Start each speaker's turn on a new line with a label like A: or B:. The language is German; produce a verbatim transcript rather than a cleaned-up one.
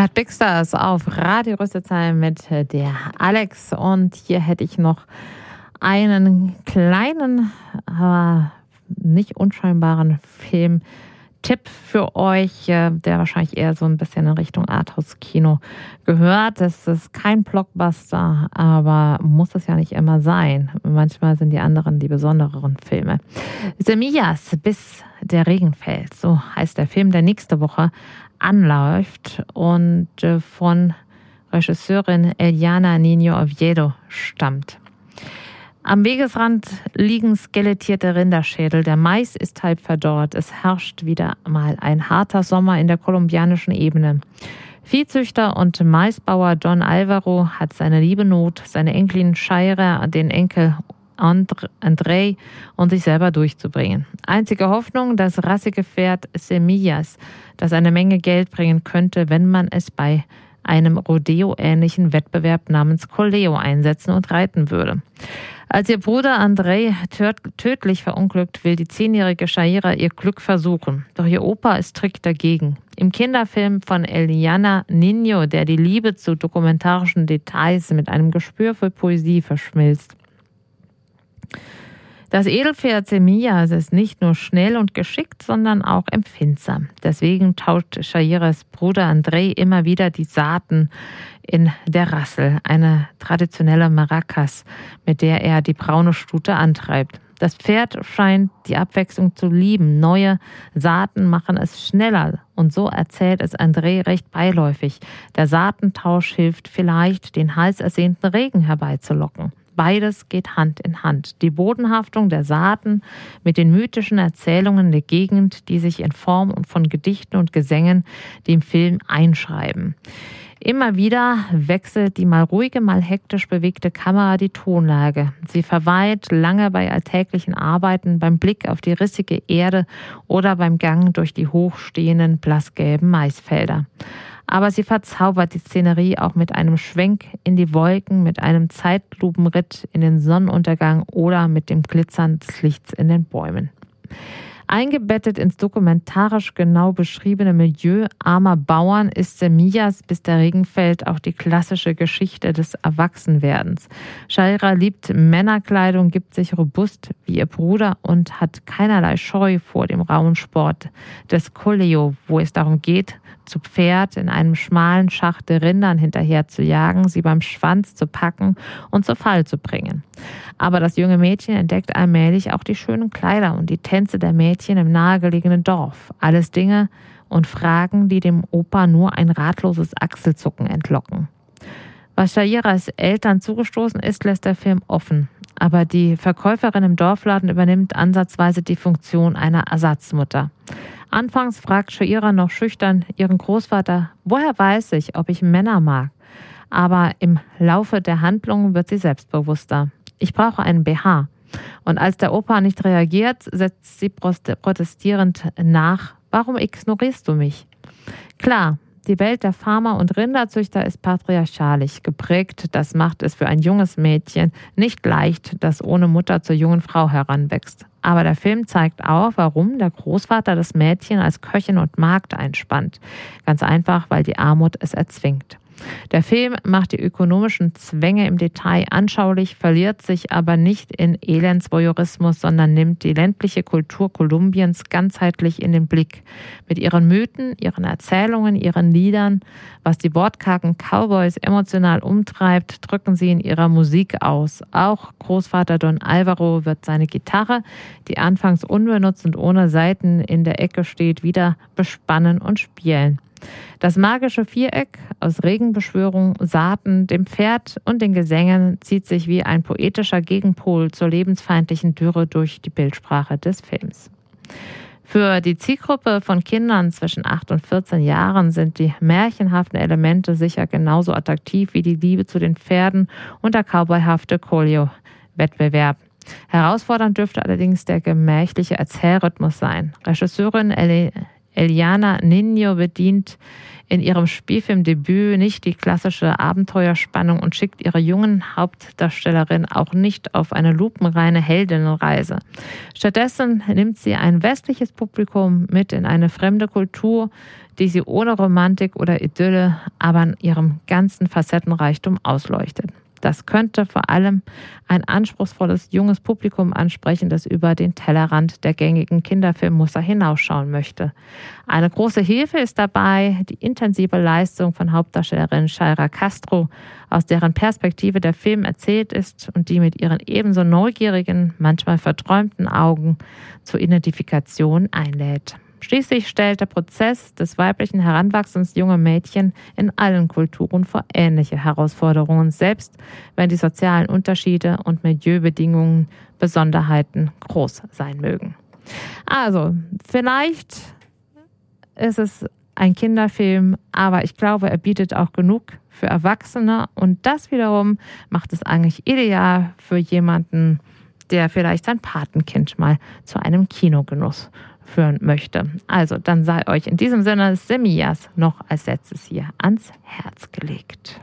A: hört Big Stars auf Radio Rüsselsheim mit der Alex. Und hier hätte ich noch einen kleinen, aber nicht unscheinbaren Filmtipp für euch, der wahrscheinlich eher so ein bisschen in Richtung Arthouse-Kino gehört. Das ist kein Blockbuster, aber muss es ja nicht immer sein. Manchmal sind die anderen die besondereren Filme. Semillas, bis der Regen fällt, so heißt der Film, der nächste Woche anläuft und von Regisseurin Eliana Niño Oviedo stammt. Am Wegesrand liegen skelettierte Rinderschädel. Der Mais ist halb verdorrt. Es herrscht wieder mal ein harter Sommer in der kolumbianischen Ebene. Viehzüchter und Maisbauer Don Alvaro hat seine liebe Not, seine Enkelin Shaira, den Enkel André und sich selber durchzubringen. Einzige Hoffnung, das rassige Pferd Semillas, das eine Menge Geld bringen könnte, wenn man es bei einem Rodeo-ähnlichen Wettbewerb namens Coleo einsetzen und reiten würde. Als ihr Bruder André tödlich verunglückt, will die zehnjährige Shaira ihr Glück versuchen. Doch ihr Opa ist strikt dagegen. Im Kinderfilm von Eliana Niño, der die Liebe zu dokumentarischen Details mit einem Gespür für Poesie verschmilzt. Das Edelpferd Semillas ist nicht nur schnell und geschickt, sondern auch empfindsam. Deswegen tauscht Shairas Bruder André immer wieder die Saaten in der Rassel, eine traditionelle Maracas, mit der er die braune Stute antreibt. Das Pferd scheint die Abwechslung zu lieben. Neue Saaten machen es schneller. Und so erzählt es André recht beiläufig. Der Saatentausch hilft vielleicht, den heiß ersehnten Regen herbeizulocken. Beides geht Hand in Hand. Die Bodenhaftung der Saaten mit den mythischen Erzählungen der Gegend, die sich in Form und von Gedichten und Gesängen dem Film einschreiben. Immer wieder wechselt die mal ruhige, mal hektisch bewegte Kamera die Tonlage. Sie verweilt lange bei alltäglichen Arbeiten, beim Blick auf die rissige Erde oder beim Gang durch die hochstehenden, blassgelben Maisfelder. Aber sie verzaubert die Szenerie auch mit einem Schwenk in die Wolken, mit einem Zeitlupenritt in den Sonnenuntergang oder mit dem Glitzern des Lichts in den Bäumen. Eingebettet ins dokumentarisch genau beschriebene Milieu armer Bauern ist Semillas, bis der Regen fällt, auch die klassische Geschichte des Erwachsenwerdens. Shaira liebt Männerkleidung, gibt sich robust wie ihr Bruder und hat keinerlei Scheu vor dem rauen Sport des Coleo, wo es darum geht, zu Pferd in einem schmalen Schacht der Rindern hinterher zu jagen, sie beim Schwanz zu packen und zu Fall zu bringen. Aber das junge Mädchen entdeckt allmählich auch die schönen Kleider und die Tänze der Mädchen im nahegelegenen Dorf. Alles Dinge und Fragen, die dem Opa nur ein ratloses Achselzucken entlocken. Was Shairas Eltern zugestoßen ist, lässt der Film offen. Aber die Verkäuferin im Dorfladen übernimmt ansatzweise die Funktion einer Ersatzmutter. Anfangs fragt Shaira noch schüchtern ihren Großvater, woher weiß ich, ob ich Männer mag? Aber im Laufe der Handlung wird sie selbstbewusster. Ich brauche einen B H. Und als der Opa nicht reagiert, setzt sie protestierend nach, warum ignorierst du mich? Klar, die Welt der Farmer und Rinderzüchter ist patriarchalisch geprägt. Das macht es für ein junges Mädchen nicht leicht, das ohne Mutter zur jungen Frau heranwächst. Aber der Film zeigt auch, warum der Großvater das Mädchen als Köchin und Magd einspannt. Ganz einfach, weil die Armut es erzwingt. Der Film macht die ökonomischen Zwänge im Detail anschaulich, verliert sich aber nicht in Elendsvoyeurismus, sondern nimmt die ländliche Kultur Kolumbiens ganzheitlich in den Blick. Mit ihren Mythen, ihren Erzählungen, ihren Liedern, was die wortkargen Cowboys emotional umtreibt, drücken sie in ihrer Musik aus. Auch Großvater Don Alvaro wird seine Gitarre, die anfangs unbenutzt und ohne Saiten in der Ecke steht, wieder bespannen und spielen. Das magische Viereck aus Regenbeschwörung, Saaten, dem Pferd und den Gesängen zieht sich wie ein poetischer Gegenpol zur lebensfeindlichen Dürre durch die Bildsprache des Films. Für die Zielgruppe von Kindern zwischen acht und vierzehn Jahren sind die märchenhaften Elemente sicher genauso attraktiv wie die Liebe zu den Pferden und der cowboyhafte Coleo-Wettbewerb. Herausfordernd dürfte allerdings der gemächliche Erzählrhythmus sein. Regisseurin Ellie Eliana Niño bedient in ihrem Spielfilmdebüt nicht die klassische Abenteuerspannung und schickt ihre jungen Hauptdarstellerin auch nicht auf eine lupenreine Heldinnenreise. Stattdessen nimmt sie ein westliches Publikum mit in eine fremde Kultur, die sie ohne Romantik oder Idylle, aber in ihrem ganzen Facettenreichtum ausleuchtet. Das könnte vor allem ein anspruchsvolles junges Publikum ansprechen, das über den Tellerrand der gängigen Kinderfilmmuster hinausschauen möchte. Eine große Hilfe ist dabei die intensive Leistung von Hauptdarstellerin Shaira Castro, aus deren Perspektive der Film erzählt ist und die mit ihren ebenso neugierigen, manchmal verträumten Augen zur Identifikation einlädt. Schließlich stellt der Prozess des weiblichen Heranwachsens junger Mädchen in allen Kulturen vor ähnliche Herausforderungen, selbst wenn die sozialen Unterschiede und Milieubedingungen Besonderheiten groß sein mögen. Also, vielleicht ist es ein Kinderfilm, aber ich glaube, er bietet auch genug für Erwachsene und das wiederum macht es eigentlich ideal für jemanden, der vielleicht sein Patenkind mal zu einem Kinogenuss führen möchte. Also, dann sei euch in diesem Sinne Semillas noch als letztes hier ans Herz gelegt.